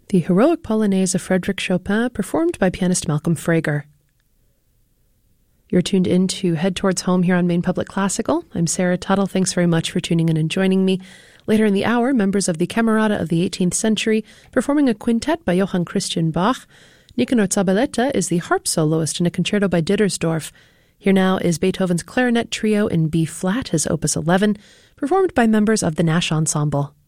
The Heroic Polonaise of Frédéric Chopin, performed by pianist Malcolm Frager. You're tuned in to Head Towards Home here on Maine Public Classical. I'm Sarah Tuttle. Thanks very much for tuning in and joining me. Later in the hour, members of the Camerata of the 18th century performing a quintet by Johann Christian Bach. Nicanor Zabaleta is the harp soloist in a concerto by Dittersdorf. Here now is Beethoven's clarinet trio in B-flat, his opus 11, performed by members of the Nash Ensemble.